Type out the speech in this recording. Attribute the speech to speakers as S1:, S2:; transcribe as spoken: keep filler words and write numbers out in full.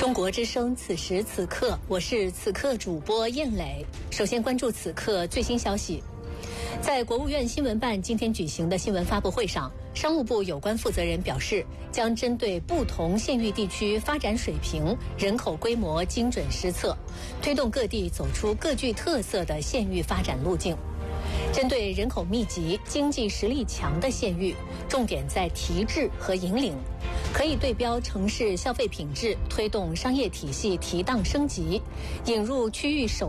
S1: 中国之声，此时此刻，我是此刻主播燕磊。首先关注此刻最新消息。在国务院新闻办今天举行的新闻发布会上，商务部有关负责人表示，将针对不同县域地区发展水平、人口规模精准施策，推动各地走出各具特色的县域发展路径。针对人口密集、经济实力强的县域，重点在提质和引领，可以对标城市消费品质，推动商业体系提档升级，引入区域首